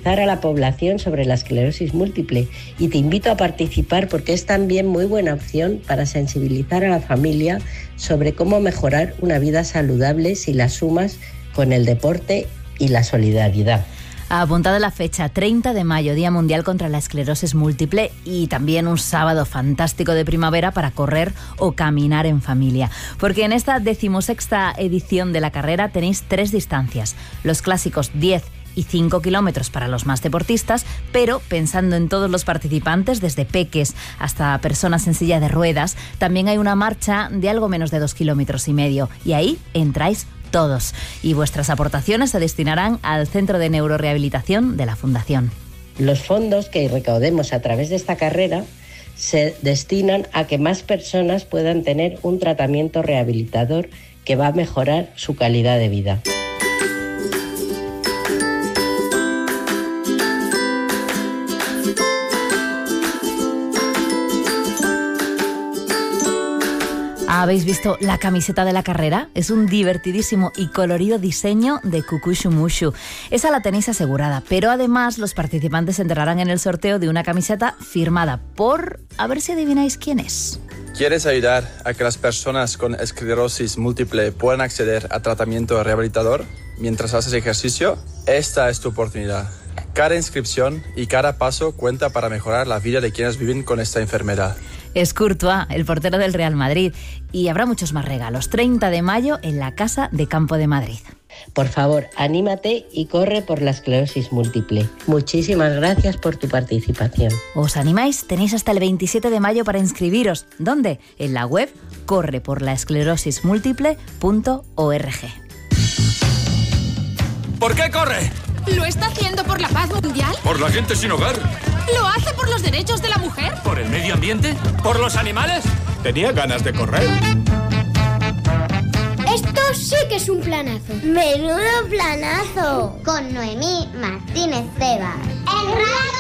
sensibilizar a la población sobre la esclerosis múltiple y te invito a participar porque es también muy buena opción para sensibilizar a la familia sobre cómo mejorar una vida saludable si la sumas con el deporte y la solidaridad. Apuntada la fecha, 30 de mayo, Día Mundial contra la Esclerosis Múltiple, y también un sábado fantástico de primavera para correr o caminar en familia. Porque en esta 16ª edición de la carrera tenéis 3 distancias. Los clásicos 10 y 5 kilómetros para los más deportistas, pero pensando en todos los participantes, desde peques hasta personas en silla de ruedas, también hay una marcha de algo menos de 2,5 kilómetros, y ahí entráis todos. Y vuestras aportaciones se destinarán al Centro de Neurorehabilitación de la Fundación. Los fondos que recaudemos a través de esta carrera se destinan a que más personas puedan tener un tratamiento rehabilitador que va a mejorar su calidad de vida. ¿Habéis visto la camiseta de la carrera? Es un divertidísimo y colorido diseño de Kukushumushu. Esa la tenéis asegurada, pero además los participantes entrarán en el sorteo de una camiseta firmada por... A ver si adivináis quién es. ¿Quieres ayudar a que las personas con esclerosis múltiple puedan acceder a tratamiento rehabilitador mientras haces ejercicio? Esta es tu oportunidad. Cada inscripción y cada paso cuenta para mejorar la vida de quienes viven con esta enfermedad. Es Courtois, el portero del Real Madrid. Y habrá muchos más regalos. 30 de mayo en la Casa de Campo de Madrid. Por favor, anímate y corre por la esclerosis múltiple. Muchísimas gracias por tu participación. ¿Os animáis? Tenéis hasta el 27 de mayo para inscribiros. ¿Dónde? En la web correporlaesclerosismúltiple.org. ¿Por qué corre? ¿Lo está haciendo por la paz mundial? ¿Por la gente sin hogar? ¿Lo hace por los derechos de la mujer? ¿Por el medio ambiente? ¿Por los animales? Tenía ganas de correr. Esto sí que es un planazo. ¡Menudo planazo! Con Noemí Martínez Tebas. ¡El rato